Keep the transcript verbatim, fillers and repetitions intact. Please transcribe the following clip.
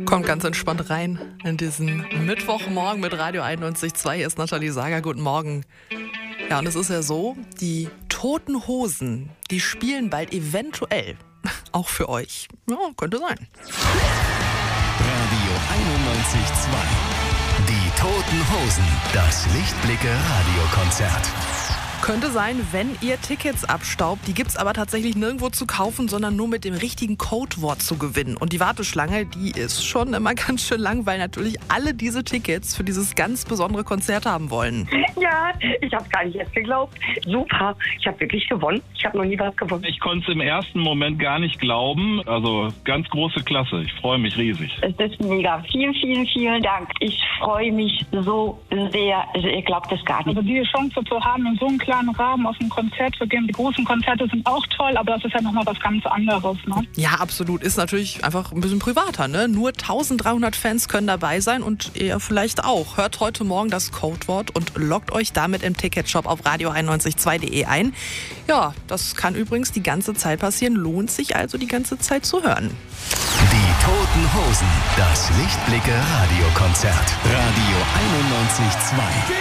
Kommt ganz entspannt rein in diesen Mittwochmorgen mit Radio einundneunzig Komma zwei. Hier ist Nathalie Sager. Guten Morgen. Ja, und es ist ja so, die Toten Hosen, die spielen bald eventuell auch für euch. Ja, könnte sein. Radio einundneunzig Komma zwei. Die Toten Hosen. Das Lichtblicke-Radiokonzert. Könnte sein, wenn ihr Tickets abstaubt. Die gibt's aber tatsächlich nirgendwo zu kaufen, sondern nur mit dem richtigen Codewort zu gewinnen. Und die Warteschlange, die ist schon immer ganz schön lang, weil natürlich alle diese Tickets für dieses ganz besondere Konzert haben wollen. Ja, ich habe gar nicht erst geglaubt. Super, ich habe wirklich gewonnen. Ich habe noch nie was gewonnen. Ich konnte es im ersten Moment gar nicht glauben. Also ganz große Klasse. Ich freue mich riesig. Es ist mega. Vielen, vielen, vielen Dank. Ich freue mich so sehr. Also ihr glaubt es gar nicht. Also die Chance zu haben, in so einem kleinen Rahmen auf ein Konzert zu gehen. Die großen Konzerte sind auch toll, aber das ist ja nochmal was ganz anderes. Ne? Ja, absolut. Ist natürlich einfach ein bisschen privater. Ne? Nur dreizehnhundert Fans können dabei sein und ihr vielleicht auch. Hört heute Morgen das Codewort und loggt euch damit im Ticketshop auf radio einundneunzig Komma zwei punkt de ein. Ja, das kann übrigens die ganze Zeit passieren. Lohnt sich also die ganze Zeit zu hören. Die Toten Hosen. Das Lichtblicke-Radiokonzert. Radio einundneunzig Komma zwei.